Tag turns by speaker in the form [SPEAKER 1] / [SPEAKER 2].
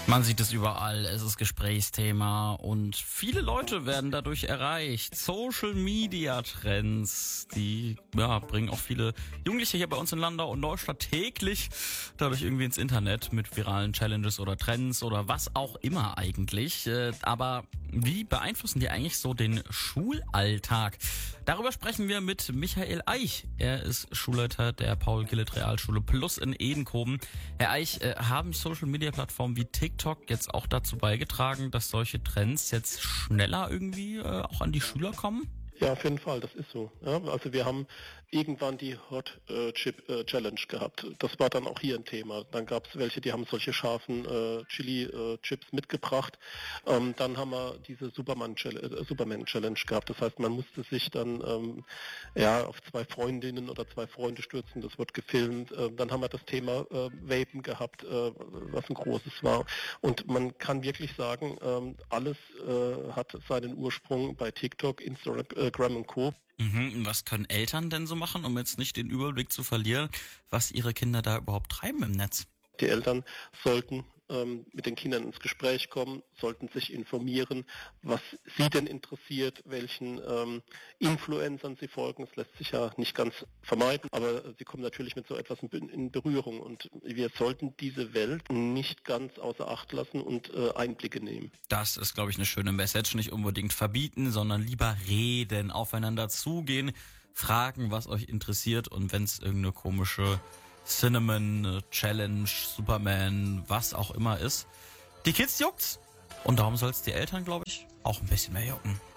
[SPEAKER 1] Man sieht es überall, es ist Gesprächsthema und viele Leute werden dadurch erreicht. Social Media Trends, die bringen auch viele Jugendliche hier bei uns in Landau und Neustadt täglich dadurch irgendwie ins Internet mit viralen Challenges oder Trends oder was auch immer eigentlich. Aber wie beeinflussen die eigentlich so den Schulalltag? Darüber sprechen wir mit Michael Eich. Er ist Schulleiter der Paul-Gillett-Realschule Plus in Edenkoben. Herr Eich, haben Social-Media-Plattformen wie TikTok jetzt auch dazu beigetragen, dass solche Trends jetzt schneller irgendwie auch an die Schüler kommen?
[SPEAKER 2] Ja, auf jeden Fall, das ist so. Ja, also wir haben irgendwann die Hot Chip Challenge gehabt. Das war dann auch hier ein Thema. Dann gab es welche, die haben solche scharfen Chili Chips mitgebracht. Dann haben wir diese Superman Challenge gehabt. Das heißt, man musste sich dann auf zwei Freundinnen oder zwei Freunde stürzen. Das wird gefilmt. Dann haben wir das Thema Vapen gehabt, was ein großes war. Und man kann wirklich sagen, alles hat seinen Ursprung bei TikTok, Instagram und Co.
[SPEAKER 1] Und was können Eltern denn so machen, um jetzt nicht den Überblick zu verlieren, was ihre Kinder da überhaupt treiben im Netz?
[SPEAKER 2] Die Eltern sollten mit den Kindern ins Gespräch kommen, sollten sich informieren, was sie denn interessiert, welchen Influencern sie folgen. Das lässt sich ja nicht ganz vermeiden, aber sie kommen natürlich mit so etwas in Berührung und wir sollten diese Welt nicht ganz außer Acht lassen und Einblicke nehmen.
[SPEAKER 1] Das ist, glaube ich, eine schöne Message. Nicht unbedingt verbieten, sondern lieber reden, aufeinander zugehen, fragen, was euch interessiert und wenn es irgendeine komische Cinnamon Challenge, Superman, was auch immer ist. Die Kids juckt's und darum soll es die Eltern, glaube ich, auch ein bisschen mehr jucken.